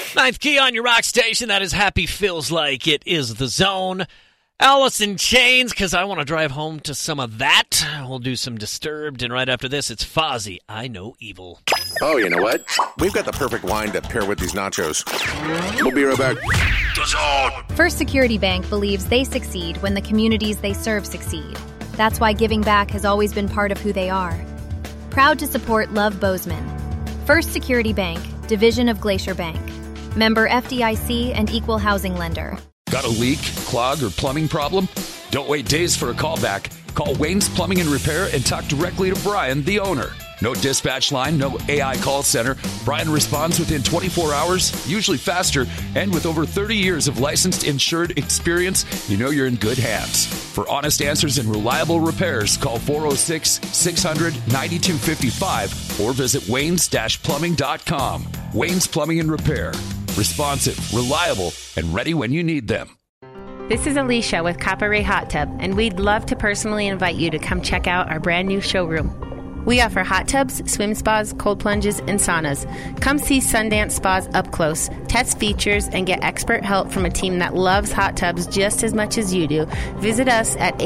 Ninth key on your rock station. That is Happy Feels Like. It is The Zone. Alice in Chains, because I want to drive home to some of that. We'll do some Disturbed, and right after this, it's Fozzy, I Know Evil. Oh, you know what? We've got the perfect wine to pair with these nachos. We'll be right back. The Zone. First Security Bank believes they succeed when the communities they serve succeed. That's why giving back has always been part of who they are. Proud to support Love Bozeman. First Security Bank, division of Glacier Bank. Member FDIC and equal housing lender. Got a leak, clog, or plumbing problem? Don't wait days for a callback. Call Wayne's Plumbing and Repair and talk directly to Brian, the owner. No dispatch line, no AI call center. Brian responds within 24 hours, usually faster, and with over 30 years of licensed insured experience, you know you're in good hands. For honest answers and reliable repairs, call 406-600-9255 or visit waynes-plumbing.com. Wayne's Plumbing and Repair. Responsive, reliable, and ready when you need them. This is Alicia with Copper Ray Hot Tub, and we'd love to personally invite you to come check out our brand new showroom. We offer hot tubs, swim spas, cold plunges, and saunas. Come see Sundance Spas up close, test features, and get expert help from a team that loves hot tubs just as much as you do. Visit us at